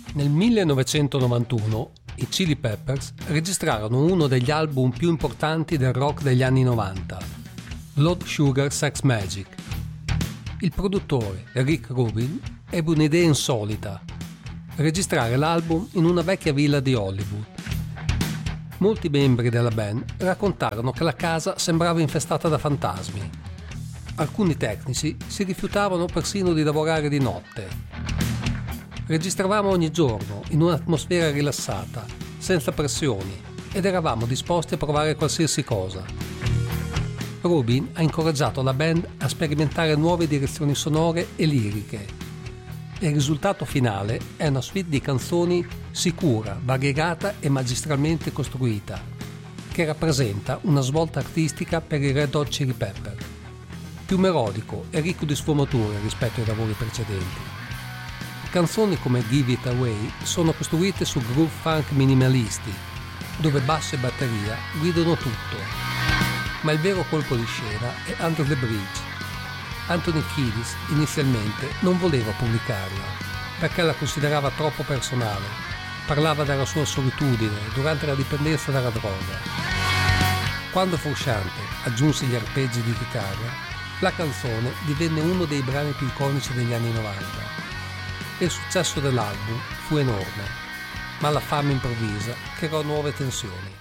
Nel 1991 i Chili Peppers registrarono uno degli album più importanti del rock degli anni 90, Blood Sugar Sex Magik. Il produttore, Rick Rubin, ebbe un'idea insolita: registrare l'album in una vecchia villa di Hollywood. Molti membri della band raccontarono che la casa sembrava infestata da fantasmi. Alcuni tecnici si rifiutavano persino di lavorare di notte. Registravamo ogni giorno in un'atmosfera rilassata, senza pressioni, ed eravamo disposti a provare qualsiasi cosa. Rubin ha incoraggiato la band a sperimentare nuove direzioni sonore e liriche. Il risultato finale è una suite di canzoni sicura, variegata e magistralmente costruita, che rappresenta una svolta artistica per i Red Hot Chili Pepper, più melodico e ricco di sfumature rispetto ai lavori precedenti. Canzoni come Give It Away sono costruite su groove funk minimalisti, dove basso e batteria guidano tutto. Ma il vero colpo di scena è Under the Bridge. Anthony Kiedis inizialmente non voleva pubblicarla, perché la considerava troppo personale. Parlava della sua solitudine durante la dipendenza dalla droga. Quando Frusciante aggiunse gli arpeggi di chitarra, la canzone divenne uno dei brani più iconici degli anni 90. E il successo dell'album fu enorme, ma la fame improvvisa creò nuove tensioni.